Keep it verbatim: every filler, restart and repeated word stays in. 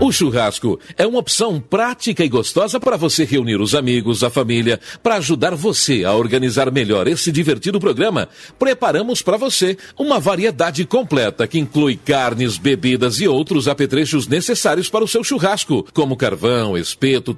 O churrasco é uma opção prática e gostosa para você reunir os amigos, a família, para ajudar você a organizar melhor esse divertido programa. Preparamos para você uma variedade completa que inclui carnes, bebidas e outros apetrechos necessários para o seu churrasco, como carvão, espeto,